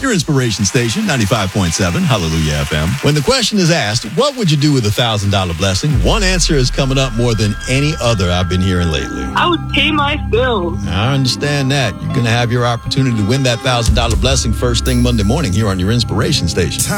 Your inspiration station, 95.7, Hallelujah FM. When the question is asked, what would you do with a $1,000 blessing? One answer is coming up more than any other I've been hearing lately. I would pay my bills. I understand that. You're going to have your opportunity to win that $1,000 blessing first thing Monday morning here on your inspiration station.